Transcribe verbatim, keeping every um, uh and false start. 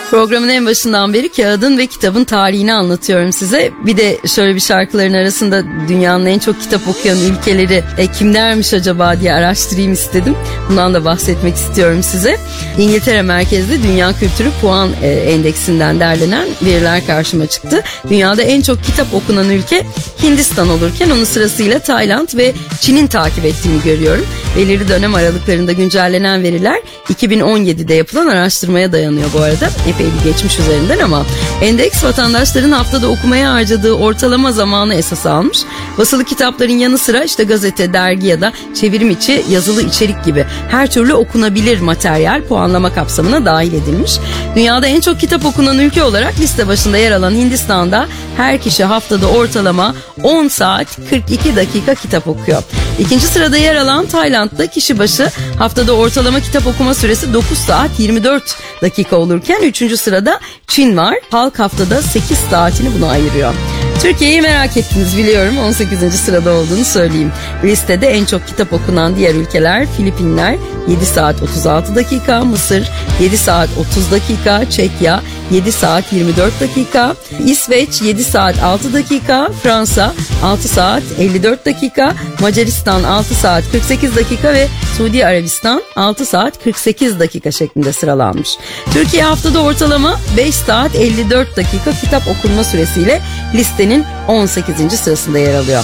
Programın en başından beri kağıdın ve kitabın tarihini anlatıyorum size. Bir de şöyle bir şarkıların arasında dünyanın en çok kitap okuyan ülkeleri e, kimlermiş acaba diye araştırayım istedim. Bundan da bahsetmek istiyorum size. İngiltere merkezli Dünya Kültürü Puan e, Endeksinden derlenen veriler karşıma çıktı. Dünyada en çok kitap okunan ülke Hindistan olurken onu sırasıyla Tayland ve Çin'in takip ettiğini görüyorum. Belirli dönem aralıklarında güncellenen veriler iki bin on yedide yapılan araştırmaya dayanıyor bu arada. Epey bir geçmiş üzerinden ama endeks vatandaşların haftada okumaya harcadığı ortalama zamanı esas almış. Basılı kitapların yanı sıra işte gazete, dergi ya da çevirim içi yazılı içerik gibi her türlü okunabilir materyal puanlama kapsamına dahil edilmiş. Dünyada en çok kitap okunan ülke olarak liste başında yer alan Hindistan'da her kişi haftada ortalama on saat kırk iki dakika kitap okuyor. İkinci sırada yer alan Tayland'da kişi başı haftada ortalama kitap okuma süresi dokuz saat yirmi dört dakika olurken üçüncü sırada Çin var. Halk haftada sekiz saatini buna ayırıyor. Türkiye'yi merak ettiniz biliyorum, on sekizinci sırada olduğunu söyleyeyim. Listede en çok kitap okunan diğer ülkeler Filipinler yedi saat otuz altı dakika, Mısır yedi saat otuz dakika, Çekya yedi saat yirmi dört dakika, İsveç yedi saat altı dakika, Fransa altı saat elli dört dakika, Macaristan altı saat kırk sekiz dakika ve Suudi Arabistan altı saat kırk sekiz dakika şeklinde sıralanmış. Türkiye haftada ortalama beş saat elli dört dakika kitap okunma süresiyle listenin on sekizinci sırasında yer alıyor.